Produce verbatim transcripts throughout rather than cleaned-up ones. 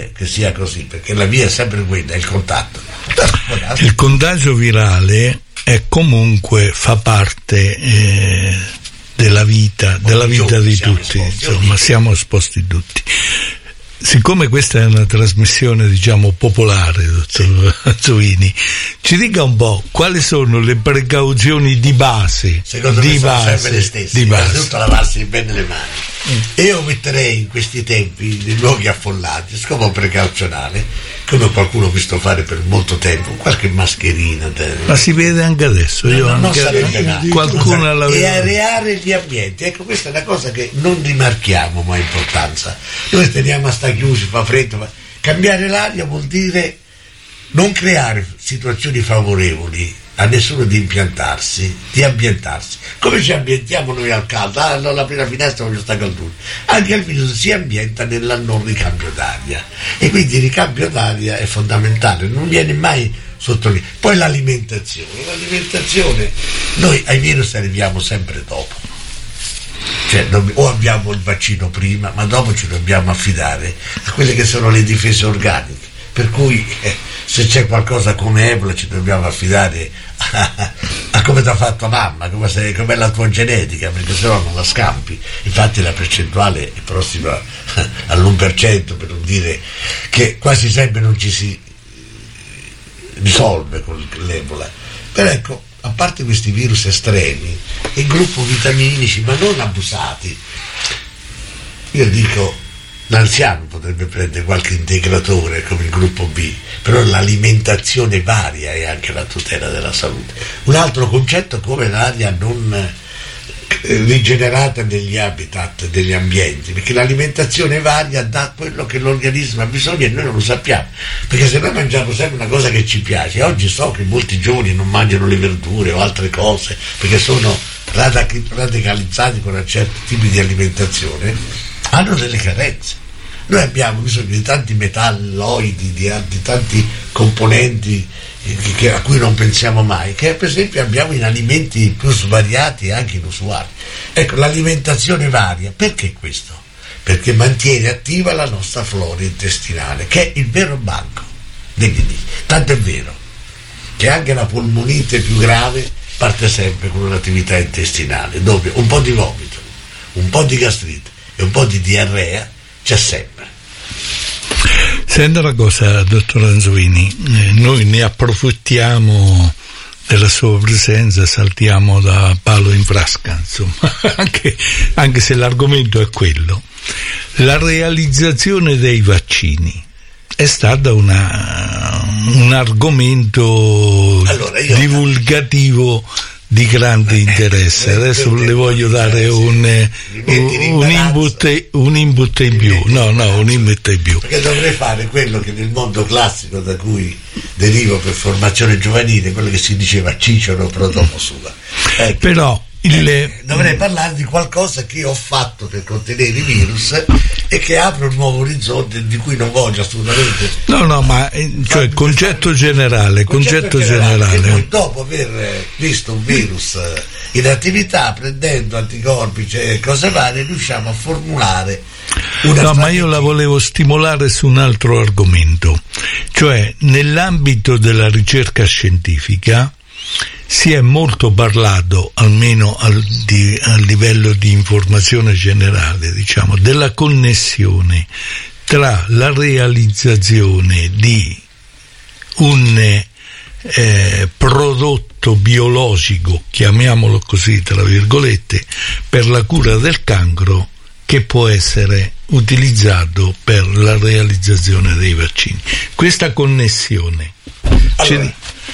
possibile che sia così, perché la via è sempre quella, è il contatto. Il contagio virale è comunque, fa parte eh, della vita, della vita di tutti, insomma, siamo esposti tutti. Siccome questa è una trasmissione, diciamo, popolare, dottor Zuini, ci dica un po' quali sono le precauzioni di base. Secondo di me sono base, sempre le stesse, di base. Innanzitutto lavarsi bene le mani. Mm. E io metterei in questi tempi, nei luoghi affollati, scopo precauzionale, come qualcuno ho visto fare per molto tempo, qualche mascherina. Ma si vede anche adesso, io no, anche anche qualcuno alla e areare gli ambienti. Ecco, questa è una cosa che non rimarchiamo mai importanza. Noi teniamo a sta chiusi, fa freddo, ma cambiare l'aria vuol dire non creare situazioni favorevoli a nessuno di impiantarsi, di ambientarsi. Come ci ambientiamo noi al caldo? Ah, no, la prima finestra voglio sta caldura. Anche il virus si ambienta nel non ricambio d'aria, e quindi il ricambio d'aria è fondamentale, non viene mai sottolineato. Poi l'alimentazione, l'alimentazione, noi ai virus arriviamo sempre dopo, cioè o abbiamo il vaccino prima, ma dopo ci dobbiamo affidare a quelle che sono le difese organiche, per cui eh, se c'è qualcosa come Ebola ci dobbiamo affidare a, a come ti ha fatto mamma, come sei, com'è la tua genetica, perché se no non la scampi. Infatti la percentuale è prossima all'uno per cento, per non dire che quasi sempre non ci si risolve con l'Ebola. Però ecco, a parte questi virus estremi, il gruppo vitaminici, ma non abusati, io dico, l'anziano potrebbe prendere qualche integratore come il gruppo B, però l'alimentazione varia è anche la tutela della salute. Un altro concetto come l'aria non rigenerata negli habitat, degli ambienti, perché l'alimentazione varia dà quello che l'organismo ha bisogno e noi non lo sappiamo, perché se noi mangiamo sempre una cosa che ci piace, oggi so che molti giovani non mangiano le verdure o altre cose perché sono radicalizzati con certi tipi di alimentazione, hanno delle carenze. Noi abbiamo bisogno di tanti metalloidi, di, di tanti componenti che, a cui non pensiamo mai, che per esempio abbiamo in alimenti più svariati e anche inusuali. Ecco, l'alimentazione varia, perché questo? Perché mantiene attiva la nostra flora intestinale, che è il vero banco degli inizi. Tanto è vero che anche la polmonite più grave parte sempre con un'attività intestinale, dove un po' di vomito, un po' di gastrite e un po' di diarrea c'è sempre. Senta una cosa, dottor Anzuini, eh, noi ne approfittiamo della sua presenza, saltiamo da palo in frasca, insomma, anche, anche se l'argomento è quello. La realizzazione dei vaccini è stata una, un argomento allora io, divulgativo di grande interesse. Adesso le voglio dare un, un, input, un input in più. No, no, un input in più. Perché dovrei fare quello che nel mondo classico da cui derivo per formazione giovanile, quello che si diceva Cicero pro domo sua. Ecco. Però il... eh, dovrei parlare di qualcosa che ho fatto per contenere i virus e che apre un nuovo orizzonte di cui non voglio assolutamente. No, no, ma cioè concetto generale, concetto, concetto generale. generale. Che noi dopo aver visto un virus in attività, prendendo anticorpi e cioè, cose varie, riusciamo a formulare una No, strategia. ma io la volevo stimolare su un altro argomento, cioè nell'ambito della ricerca scientifica si è molto parlato, almeno al, di, a livello di informazione generale, diciamo, della connessione tra la realizzazione di un eh, prodotto biologico, chiamiamolo così tra virgolette, per la cura del cancro, che può essere utilizzato per la realizzazione dei vaccini. Questa connessione allora,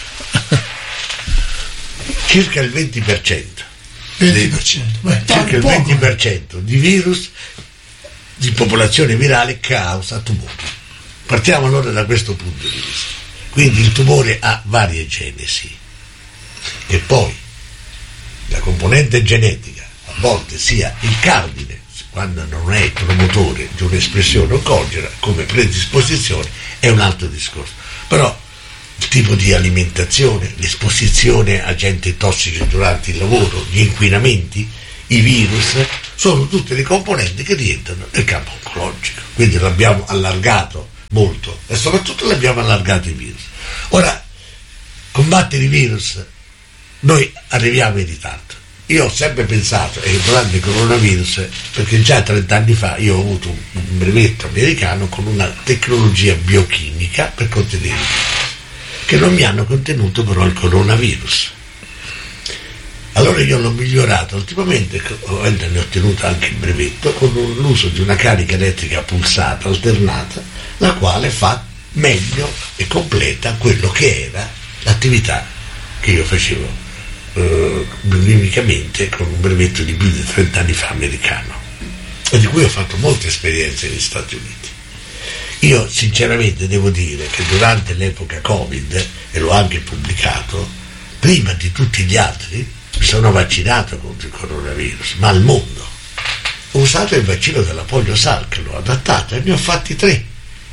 circa il venti per cento, venti per cento. Beh, circa il venti per cento di virus di popolazione virale causa tumori. Partiamo allora da questo punto di vista. Quindi il tumore ha varie genesi e poi la componente genetica a volte sia il cardine, quando non è il promotore di un'espressione oncogena come predisposizione, è un altro discorso. Però il tipo di alimentazione, l'esposizione a agenti tossici durante il lavoro, gli inquinamenti, i virus, sono tutte le componenti che rientrano nel campo oncologico. Quindi l'abbiamo allargato molto, e soprattutto l'abbiamo allargato i virus. Ora, combattere i virus, noi arriviamo in ritardo. Io ho sempre pensato, e durante il coronavirus, perché già trenta anni fa io ho avuto un brevetto americano con una tecnologia biochimica per contenere, che non mi hanno contenuto però il coronavirus. Allora io l'ho migliorato ultimamente, ne ho ottenuto anche il brevetto, con l'uso di una carica elettrica pulsata, alternata, la quale fa meglio e completa quello che era l'attività che io facevo eh, biochimicamente con un brevetto di più di trenta anni fa americano, e di cui ho fatto molte esperienze negli Stati Uniti. Io sinceramente devo dire che durante l'epoca Covid, e l'ho anche pubblicato, prima di tutti gli altri mi sono vaccinato contro il coronavirus, ma al mondo ho usato il vaccino della polio Salk, l'ho adattato e ne ho fatti tre,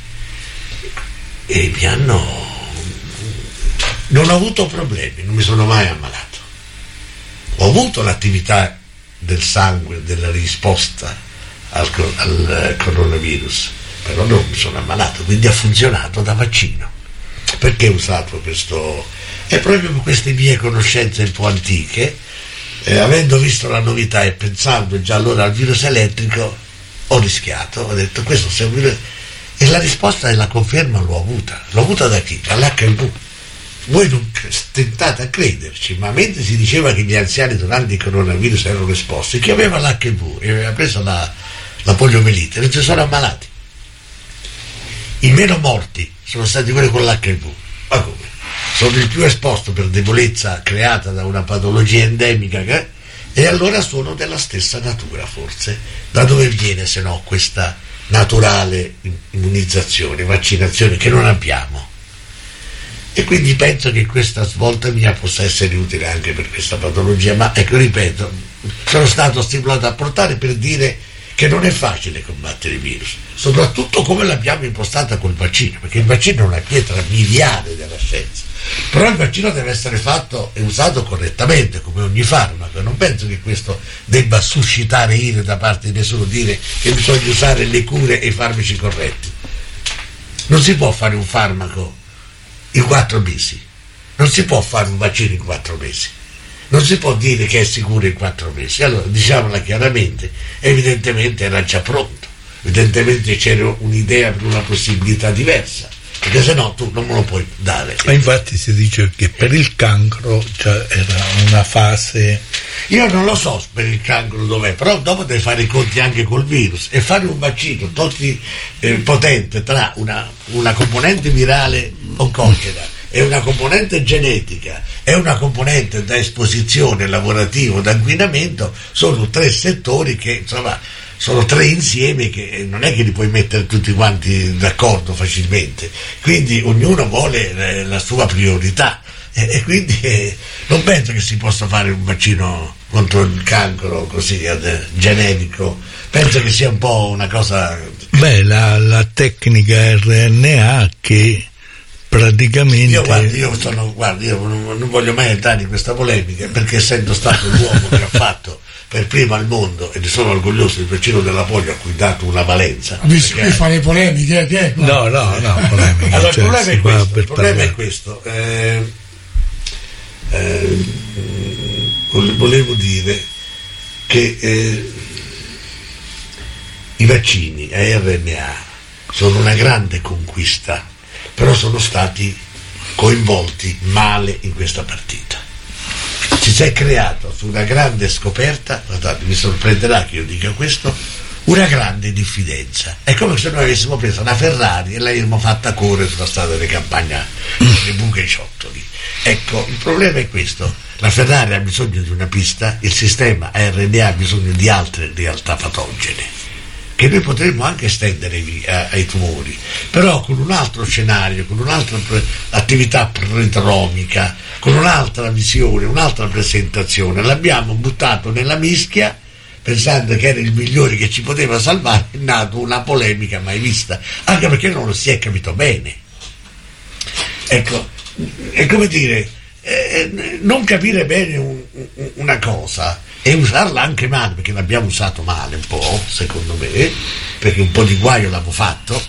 e mi hanno non ho avuto problemi, non mi sono mai ammalato. Ho avuto l'attività del sangue, della risposta al, al coronavirus, però non mi sono ammalato, quindi ha funzionato da vaccino. Perché ho usato questo? È proprio per queste mie conoscenze un po' antiche, eh, avendo visto la novità e pensando già allora al virus elettrico, ho rischiato, ho detto questo è un virus, e la risposta e la conferma l'ho avuta. L'ho avuta da chi? Dall'H I V. Voi non tentate a crederci, ma mentre si diceva che gli anziani durante il coronavirus erano esposti, chi aveva l'H I V e aveva preso la, la poliomielite non si sono ammalati. I meno morti sono stati quelli con l'H I V. Ma come? Sono il più esposto per debolezza creata da una patologia endemica che, e allora sono della stessa natura forse. Da dove viene se no questa naturale immunizzazione, vaccinazione che non abbiamo? E quindi penso che questa svolta mia possa essere utile anche per questa patologia, ma ecco, ripeto, sono stato stimolato a portare per dire che non è facile combattere il virus, soprattutto come l'abbiamo impostata col vaccino, perché il vaccino è una pietra miliare della scienza, però il vaccino deve essere fatto e usato correttamente come ogni farmaco. Non penso che questo debba suscitare ire da parte di nessuno, dire che bisogna usare le cure e i farmaci corretti. Non si può fare un farmaco in quattro mesi, non si può fare un vaccino in quattro mesi, non si può dire che è sicuro in quattro mesi. Allora diciamola chiaramente, evidentemente era già pronto, evidentemente c'era un'idea per una possibilità diversa, perché se no tu non me lo puoi dare. Ma infatti si dice che per il cancro cioè, era una fase. Io non lo so per il cancro dov'è, però dopo devi fare i conti anche col virus e fare un vaccino tolti, eh, potente tra una, una componente virale oncogena e una componente genetica e una componente da esposizione lavorativa, da inquinamento, sono tre settori che insomma sono tre insiemi che non è che li puoi mettere tutti quanti d'accordo facilmente, quindi ognuno vuole eh, la sua priorità e, e quindi eh, non penso che si possa fare un vaccino contro il cancro così eh, generico. Penso che sia un po' una cosa. Beh, la, la tecnica R N A che praticamente io guarda, io sono guarda, io non, non voglio mai entrare in questa polemica, perché essendo stato l'uomo che ha fatto per primo al mondo, e ne sono orgoglioso, del vaccino della polio a cui dato una valenza. Visto che fare polemiche, che è? No, no, no, polemiche. Allora, cioè, il problema è questo, il problema parlare. è questo. Eh, eh, volevo dire che eh, i vaccini a R N A sono una grande conquista, però sono stati coinvolti male in questa partita. Ci si è creato su una grande scoperta, guardate, mi sorprenderà che io dica questo, una grande diffidenza. È come se noi avessimo preso una Ferrari e l'avessimo fatta correre sulla strada delle campagne, le buche e i ciottoli. Ecco, il problema è questo: la Ferrari ha bisogno di una pista, il sistema R N A ha bisogno di altre realtà patogene, che noi potremmo anche estendere ai tumori, però con un altro scenario, con un'altra pre- attività prodromica, con un'altra visione, un'altra presentazione. L'abbiamo buttato nella mischia pensando che era il migliore che ci poteva salvare, è nata una polemica mai vista, anche perché non lo si è capito bene. Ecco, è come dire, eh, non capire bene un, un, una cosa e usarla anche male, perché l'abbiamo usato male un po', secondo me, perché un po' di guaio l'avevo fatto,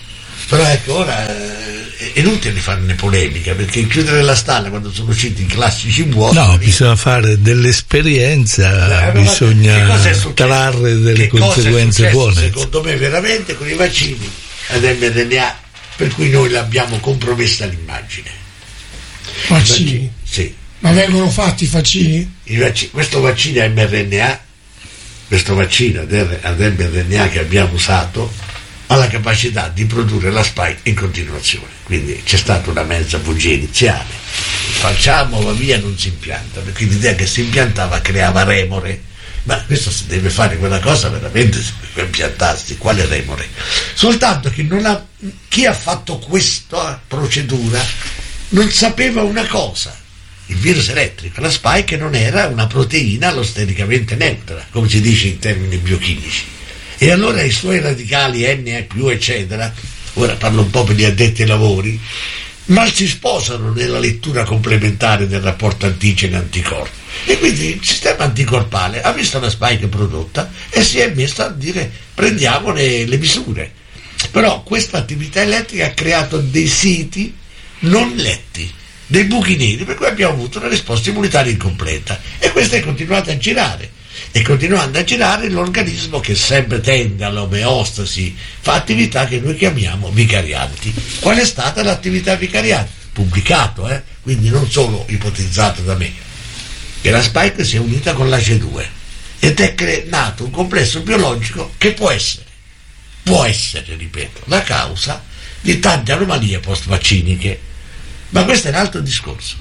Però ecco, ora eh, è inutile farne polemica, perché chiudere la stalla quando sono usciti i classici buoni. No, bisogna fare dell'esperienza, eh, bisogna trarre delle conseguenze buone. Secondo me veramente con i vaccini ad M R N A, per cui noi l'abbiamo compromessa l'immagine. Vaccini? vaccini sì. Ma vengono fatti i vaccini? I vaccini, questo vaccino M R N A, questo vaccino ad M R N A che abbiamo usato, ha la capacità di produrre la spike in continuazione, quindi c'è stata una mezza bugia iniziale, facciamo va via, non si impianta, perché l'idea che si impiantava creava remore, ma questo si deve fare quella cosa veramente se deve impiantarsi, quale remore? Soltanto che non ha, chi ha fatto questa procedura non sapeva una cosa: il virus elettrico, la spike non era una proteina allostericamente neutra, come si dice in termini biochimici. E allora i suoi radicali N E più eccetera, ora parlo un po' per gli addetti ai lavori, mal si sposano nella lettura complementare del rapporto antigene-anticorpo. E quindi il sistema anticorpale ha visto la spike prodotta e si è messo a dire prendiamo le, le misure. Però questa attività elettrica ha creato dei siti non letti, dei buchi neri, per cui abbiamo avuto una risposta immunitaria incompleta, e questa è continuata a girare. E continuando a girare l'organismo, che sempre tende all'omeostasi, fa attività che noi chiamiamo vicarianti. Qual è stata l'attività vicariante? Pubblicato, eh? Quindi non solo ipotizzato da me, che la spike si è unita con l'A C E due ed è cre- nato un complesso biologico che può essere, può essere, ripeto, la causa di tante anomalie post-vacciniche. Ma questo è un altro discorso.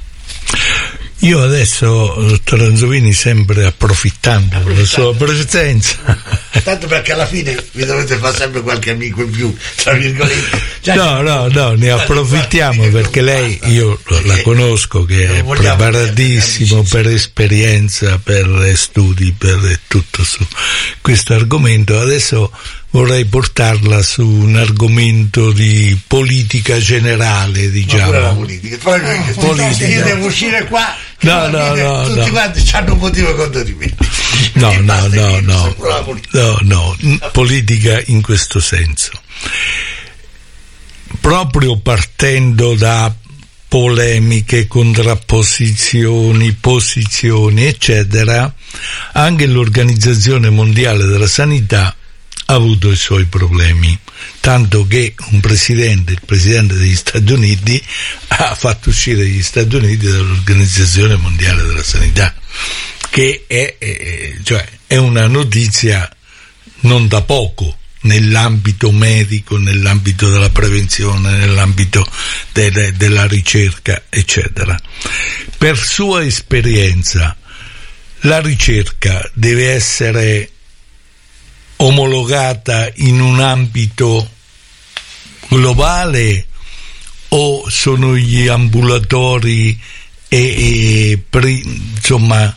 Io adesso, Tranzovini, sempre approfittando della sua presenza, tanto perché alla fine vi dovete fare sempre qualche amico in più, tra virgolette. Cioè, no no no ne approfittiamo, perché lei, io la conosco che è preparatissimo per esperienza, per studi, per tutto su questo argomento. Adesso vorrei portarla su un argomento di politica generale, diciamo. Ma la politica, poi ah, politica. Io devo uscire qua, no no no tutti no. quanti hanno un motivo contro di me. No no no no no no politica in questo senso, proprio partendo da polemiche, contrapposizioni, posizioni eccetera. Anche l'Organizzazione Mondiale della Sanità ha avuto i suoi problemi, tanto che un presidente, il presidente degli Stati Uniti, ha fatto uscire gli Stati Uniti dall'Organizzazione Mondiale della Sanità, che è, è, cioè, è una notizia non da poco nell'ambito medico, nell'ambito della prevenzione, nell'ambito de, della ricerca eccetera. Per sua esperienza la ricerca deve essere omologata in un ambito globale o sono gli ambulatori e, e pre, insomma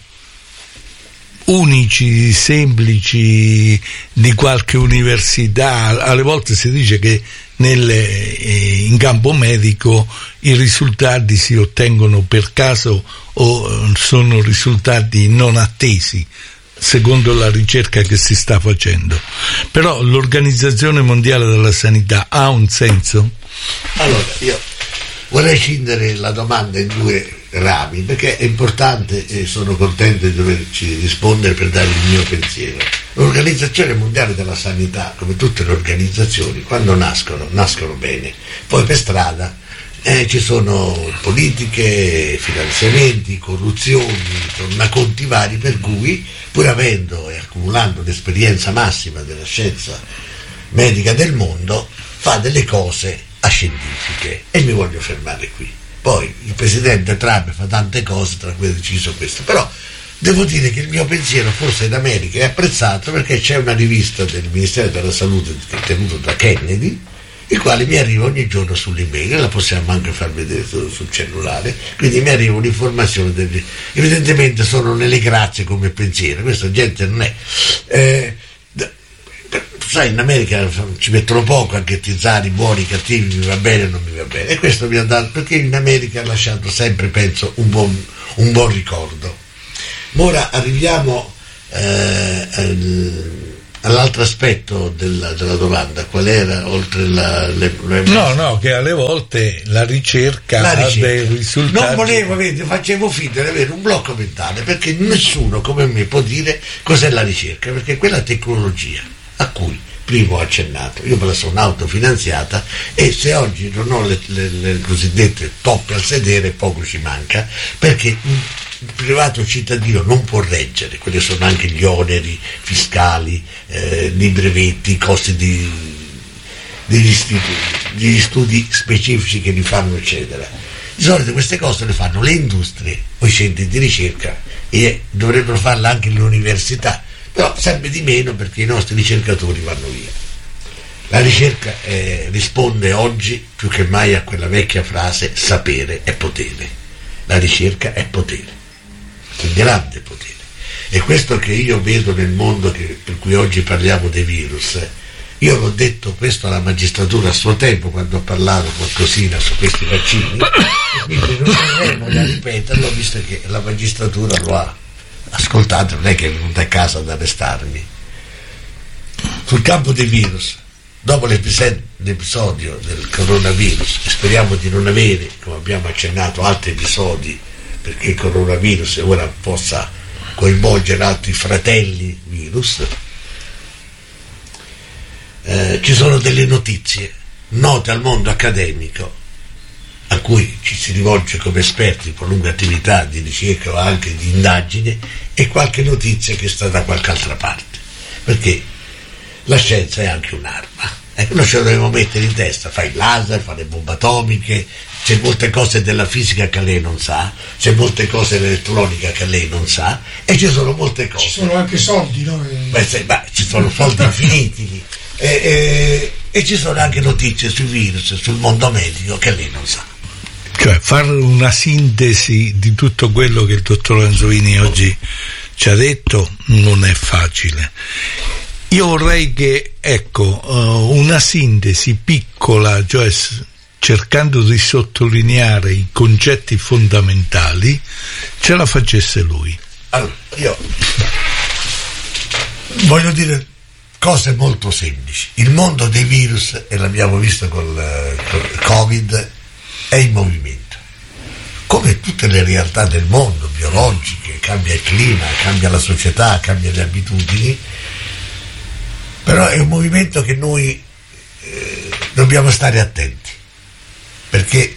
unici, semplici di qualche università? Alle volte si dice che nelle, eh, in campo medico i risultati si ottengono per caso o sono risultati non attesi secondo la ricerca che si sta facendo. Però l'Organizzazione Mondiale della Sanità ha un senso? Allora, io vorrei scindere la domanda in due rami, perché è importante e sono contento di doverci rispondere per dare il mio pensiero. L'Organizzazione Mondiale della Sanità, come tutte le organizzazioni, quando nascono, nascono bene, poi per strada Eh, ci sono politiche, finanziamenti, corruzioni, tornaconti vari, per cui, pur avendo e accumulando l'esperienza massima della scienza medica del mondo, fa delle cose ascientifiche, e mi voglio fermare qui. Poi il presidente Trump fa tante cose, tra cui ha deciso questo, però devo dire che il mio pensiero forse in America è apprezzato, perché c'è una rivista del Ministero della Salute tenuta da Kennedy, il quale mi arriva ogni giorno sull'email, la possiamo anche far vedere sul cellulare, quindi mi arriva un'informazione del... evidentemente sono nelle grazie come pensiero, questa gente non è eh, sai, in America ci mettono poco a ghettizzare i buoni, i cattivi, mi va bene o non mi va bene, e questo mi ha dato, perché in America ha lasciato sempre, penso, un buon, un buon ricordo. Ma ora arriviamo eh, al, all'altro aspetto della, della domanda, qual era oltre la, le, le... No, no, che alle volte la ricerca, la ricerca. ha dei risultati. Non volevo, vedi, facevo finta di avere un blocco mentale, perché nessuno come me può dire cos'è la ricerca, perché quella tecnologia a cui prima ho accennato, io me la sono autofinanziata, e se oggi non ho le, le, le cosiddette toppe al sedere poco ci manca, perché il privato cittadino non può reggere, quelli sono anche gli oneri fiscali, eh, i brevetti, i costi di, degli, istituti, degli studi specifici che li fanno eccetera. Di solito queste cose le fanno le industrie o i centri di ricerca, e dovrebbero farle anche le università, però sempre di meno perché i nostri ricercatori vanno via. La ricerca eh, risponde oggi più che mai a quella vecchia frase: sapere è potere. La ricerca è potere, un grande potere. E questo che io vedo nel mondo, che, per cui oggi parliamo dei virus, io l'ho detto questo alla magistratura a suo tempo quando ho parlato qualcosina su questi vaccini, e quindi non dovremmo ripeterlo, visto che la magistratura lo ha ascoltato, non è che è venuta a casa ad arrestarmi. Sul campo dei virus, dopo l'episodio del coronavirus, e speriamo di non avere, come abbiamo accennato, altri episodi, perché il coronavirus ora possa coinvolgere altri fratelli virus, eh, ci sono delle notizie note al mondo accademico a cui ci si rivolge come esperti con lunga attività di ricerca o anche di indagine, e qualche notizia che sta da qualche altra parte, perché la scienza è anche un'arma. Ecco, noi ce lo dobbiamo mettere in testa: fa il laser, fa le bombe atomiche, c'è molte cose della fisica che lei non sa, c'è molte cose dell'elettronica che lei non sa, e ci sono molte cose. Ci sono anche soldi, no? Beh, se, beh, ci sono soldi infiniti, e, e, e ci sono anche notizie sui virus, sul mondo medico che lei non sa. Cioè, fare una sintesi di tutto quello che il dottor Anzolini oggi ci ha detto non è facile. Io vorrei che, ecco, una sintesi piccola, cioè cercando di sottolineare i concetti fondamentali, ce la facesse lui. Allora, io voglio dire cose molto semplici. Il mondo dei virus, e l'abbiamo visto col, col Covid, è in movimento. Come tutte le realtà del mondo, biologiche, cambia il clima, cambia la società, cambia le abitudini, però è un movimento che noi eh, dobbiamo stare attenti, perché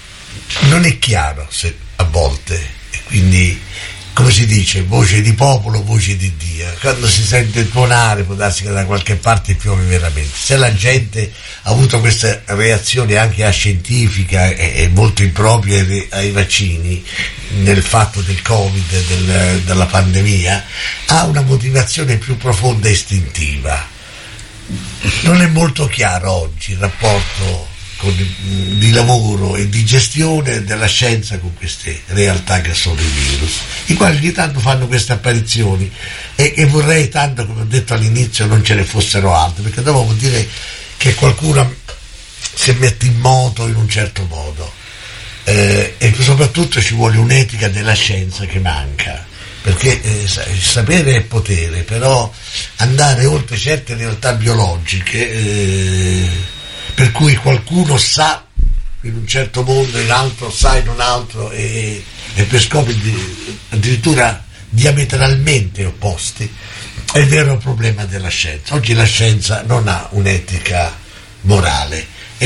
non è chiaro se a volte, e quindi, come si dice, voce di popolo, voce di Dio, quando si sente tuonare può darsi che da qualche parte piove veramente. Se la gente ha avuto questa reazione anche ascientifica e, e molto impropria ai, ai vaccini, nel fatto del Covid, del, della pandemia, ha una motivazione più profonda e istintiva. Non è molto chiaro oggi il rapporto con, di lavoro e di gestione della scienza con queste realtà che sono i virus, i quali ogni tanto fanno queste apparizioni, e, e vorrei tanto, come ho detto all'inizio, non ce ne fossero altre, perché dopo vuol dire che qualcuno si mette in moto in un certo modo, eh, e soprattutto ci vuole un'etica della scienza che manca, perché eh, il sapere è potere, però andare oltre certe realtà biologiche, eh, per cui qualcuno sa in un certo mondo e l'altro sa in un altro, e, e per scopi di, addirittura diametralmente opposti, è il vero problema della scienza. Oggi la scienza non ha un'etica morale,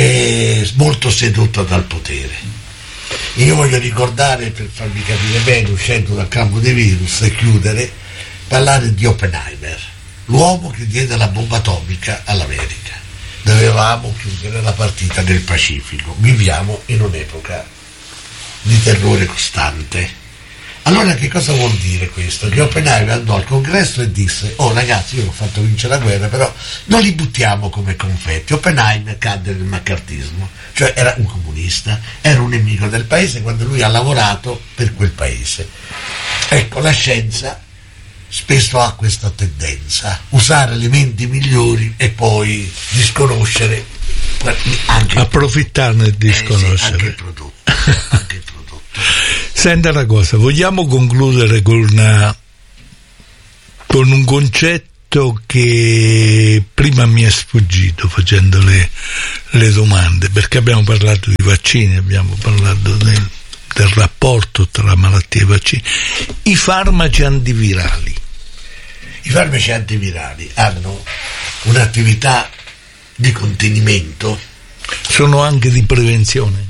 è molto sedotta dal potere. Io voglio ricordare, per farvi capire bene, uscendo dal campo dei virus e chiudere, parlare di Oppenheimer, l'uomo che diede la bomba atomica all'America. Dovevamo chiudere la partita del Pacifico. Viviamo in un'epoca di terrore costante. Allora che cosa vuol dire questo? Che Oppenheimer andò al congresso e disse: oh ragazzi, io ho fatto vincere la guerra, però non li buttiamo come confetti. Oppenheimer cadde nel maccartismo, cioè era un comunista, era un nemico del paese quando lui ha lavorato per quel paese. Ecco, la scienza spesso ha questa tendenza, usare le menti migliori e poi disconoscere anche approfittarne e disconoscere eh sì, anche il prodotto, anche il prodotto. Senta una cosa, vogliamo concludere con una con un concetto aspetto che prima mi è sfuggito facendo le, le domande, perché abbiamo parlato di vaccini, abbiamo parlato del, del rapporto tra malattie e vaccini. I farmaci antivirali. I farmaci antivirali hanno un'attività di contenimento. Sono anche di prevenzione.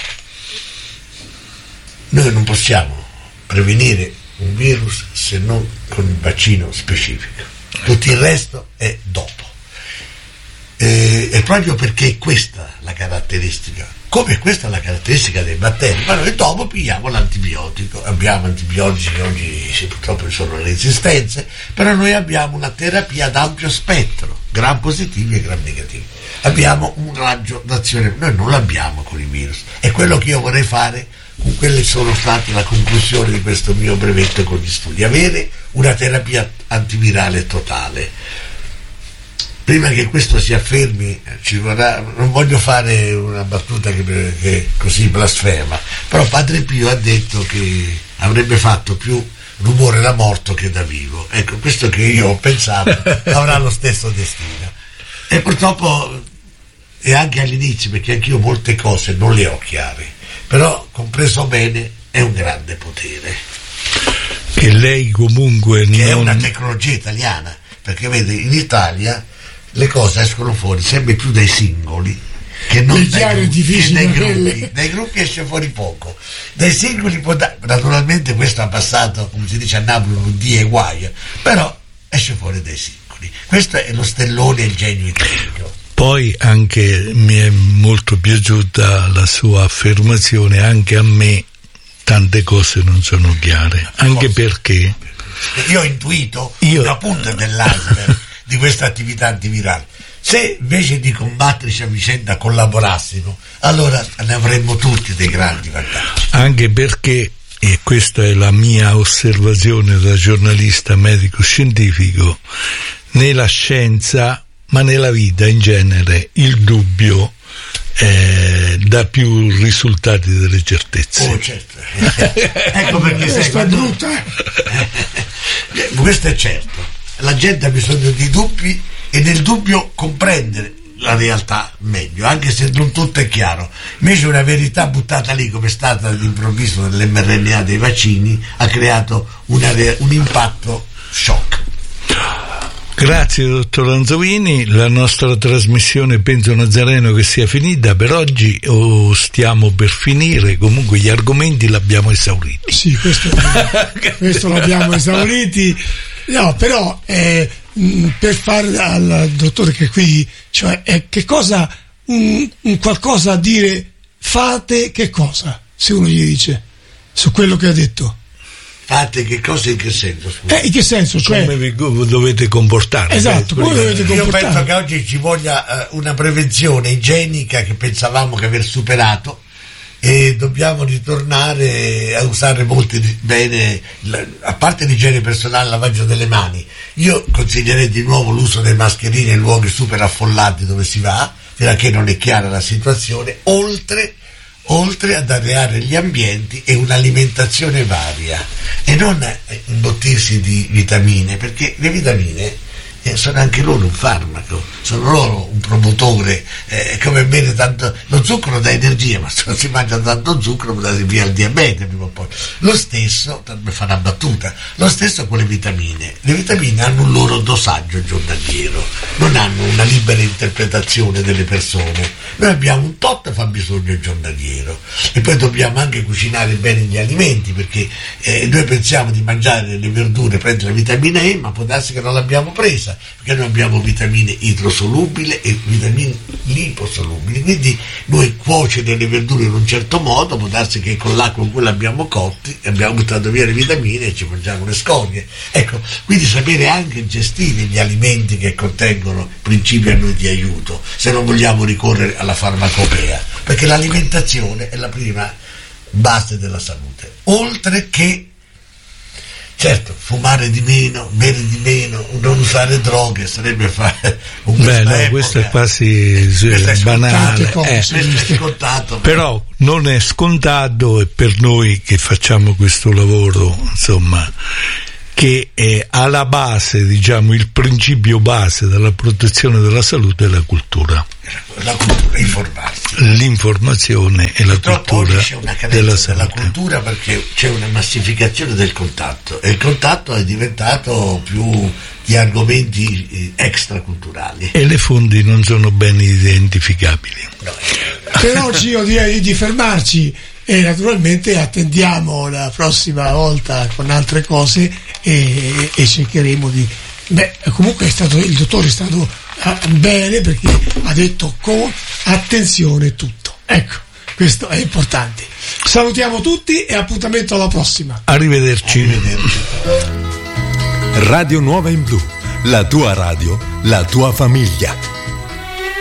Noi non possiamo prevenire un virus se non con il vaccino specifico, tutto il resto è dopo. E, e proprio perché è questa la caratteristica, come questa è la caratteristica dei batteri, ma noi dopo pigliamo l'antibiotico, abbiamo antibiotici che oggi sì, purtroppo ci sono le resistenze, però noi abbiamo una terapia ad ampio spettro, gram positivi e gram negativi, abbiamo un raggio d'azione, noi non l'abbiamo con i virus, è quello che io vorrei fare con quelle sono state la conclusione di questo mio brevetto con gli studi, avere una terapia antivirale totale. Prima che questo si affermi ci vorrà, non voglio fare una battuta che, che così blasfema, però Padre Pio ha detto che avrebbe fatto più rumore da morto che da vivo. Ecco, questo che io ho pensato avrà lo stesso destino, e purtroppo e anche all'inizio, perché anch'io molte cose non le ho chiare, però compreso bene è un grande potere che lei comunque che non... è una tecnologia italiana, perché vede in Italia le cose escono fuori sempre più dai singoli che non dai gruppi, che dai, gruppi. Dai gruppi esce fuori poco, dai singoli può da... naturalmente questo ha passato, come si dice a Napoli, un dia e guaia, però esce fuori dai singoli. Questo è lo stellone e il genio italiano. Poi anche mi è molto piaciuta la sua affermazione, anche a me tante cose non sono chiare, anche Forse. Perché io ho intuito io... una punta dell'iceberg di questa attività antivirale. Se invece di combatterci a vicenda collaborassimo, allora ne avremmo tutti dei grandi vantaggi. Anche perché, e questa è la mia osservazione da giornalista medico-scientifico, nella scienza ma nella vita in genere il dubbio eh, dà più risultati delle certezze. Oh, certo. Ecco perché sei quando... brutta. Questo è certo. La gente ha bisogno di dubbi e nel dubbio comprendere la realtà meglio, anche se non tutto è chiaro. Invece una verità buttata lì, come è stata all'improvviso dell'emme erre enne a dei vaccini, ha creato una, un impatto shock. Grazie dottor Anzovini, la nostra trasmissione penso Nazareno che sia finita per oggi o stiamo per finire, comunque gli argomenti l'abbiamo esauriti. Sì, questo, questo l'abbiamo esauriti, no, però eh, per fare al dottore che è qui, cioè eh, che cosa, un, un qualcosa a dire, fate che cosa, se uno gli dice, su quello che ha detto. Fate che cosa, in che senso? Scusa? Eh, in che senso? Cioè, come vi dovete comportare? Esatto, come dovete comportare. Io penso che oggi ci voglia uh, una prevenzione igienica che pensavamo che aver superato, e dobbiamo ritornare a usare molto bene, a parte l'igiene personale, il lavaggio delle mani. Io consiglierei di nuovo l'uso delle mascherine in luoghi super affollati dove si va, fino a che non è chiara la situazione, oltre oltre ad areare gli ambienti e un'alimentazione varia, e non imbottirsi di vitamine, perché le vitamine eh, sono anche loro un farmaco, sono loro un promotore, è eh, come bere tanto, lo zucchero dà energia, ma se non si mangia tanto zucchero può darsi via il diabete prima o poi. Lo stesso, per fare una battuta, lo stesso con le vitamine. Le vitamine hanno un loro dosaggio giornaliero, non hanno una libera interpretazione delle persone. Noi abbiamo un tot fa bisogno giornaliero, e poi dobbiamo anche cucinare bene gli alimenti, perché eh, noi pensiamo di mangiare le verdure, prendere la vitamina E, ma può darsi che non l'abbiamo presa, perché noi abbiamo vitamine idrosolubili e vitamine liposolubili, quindi noi cuocere le verdure in un certo modo, può darsi che con l'acqua con cui l'abbiamo cotti abbiamo buttato via le vitamine e ci mangiamo le scorie. Ecco, quindi sapere anche gestire gli alimenti che contengono principi a noi di aiuto, se non vogliamo ricorrere alla farmacopea, perché l'alimentazione è la prima base della salute, oltre che certo fumare di meno, bere di meno, non usare droghe sarebbe fare un beh no, questo è quasi questo è banale, scontato, eh. questo è scontato, però non è scontato, e per noi che facciamo questo lavoro insomma che è alla base, diciamo, il principio base della protezione della salute è la cultura. La cultura, informarsi. L'informazione e la Purtroppo cultura oggi c'è una della carenza della salute. cultura, perché c'è una massificazione del contatto e il contatto è diventato più di argomenti extraculturali. E le fonti non sono ben identificabili. No. Per oggi io direi di fermarci e naturalmente attendiamo la prossima volta con altre cose e, e cercheremo di... Beh, comunque è stato, il dottore è stato ah, bene, perché ha detto con attenzione tutto. Ecco, questo è importante. Salutiamo tutti e appuntamento alla prossima. Arrivederci. Arrivederci. Radio Nuova in Blu, la tua radio, la tua famiglia.